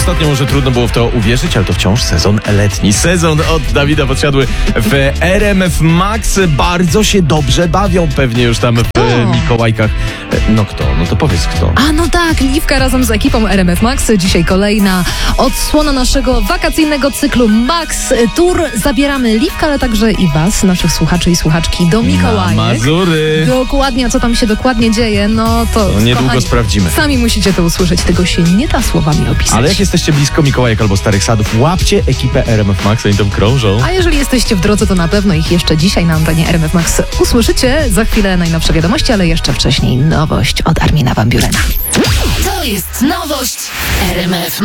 ostatnio może trudno było w to uwierzyć, ale to wciąż sezon letni. Sezon od Dawida Podsiadły w RMF Max. Bardzo się dobrze bawią pewnie już tam w Mikołajkach. No kto? No to powiedz kto. A no tak, Liwka razem z ekipą RMF Max. Dzisiaj kolejna odsłona naszego wakacyjnego cyklu Max Tour. Zabieramy Liwkę, ale także i was, naszych słuchaczy i słuchaczki, do Mikołajek. Na Mazury. Dokładnie, a co tam się dokładnie dzieje, no to niedługo kochani, sprawdzimy. Sami musicie to usłyszeć, tego się nie da słowami opisać. Ale jak jesteście blisko Mikołajek albo Starych Sadów, łapcie ekipę RMF Max, oni tam krążą. A jeżeli jesteście w drodze, to na pewno ich jeszcze dzisiaj na antenie RMF Max usłyszycie. Za chwilę najnowsze wiadomości, ale jeszcze wcześniej nowość od Armina Van Burena. To jest nowość RMF Max.